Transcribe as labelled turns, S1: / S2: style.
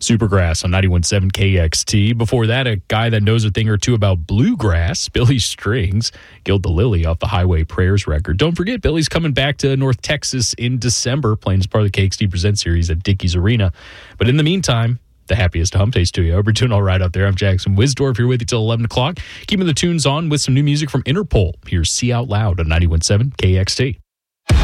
S1: Supergrass on 91.7 KXT. Before that, a guy that knows a thing or two about bluegrass, Billy Strings, killed the Lily off the Highway Prayers record. Don't forget, Billy's coming back to North Texas in December, playing as part of the KXT Present series at Dickies Arena. But in the meantime, the happiest hump days to you. I hope you're doing all right out there. I'm Jackson Wisdorf here with you till 11 o'clock. Keeping the tunes on with some new music from Interpol. Here's See Out Loud on 91.7 KXT.